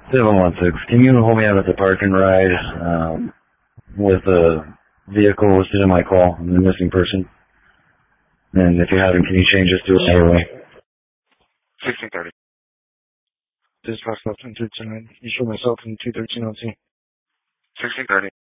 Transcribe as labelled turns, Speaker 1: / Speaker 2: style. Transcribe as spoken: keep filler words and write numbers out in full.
Speaker 1: seven one six, can you hold me out at the park and ride um, with a vehicle listed in my call? I'm the missing person. And if you haven't, can you change this to a highway?
Speaker 2: sixteen thirty. This is Fox Left two thirteen. You show myself in two thirteen on scene. sixteen thirty.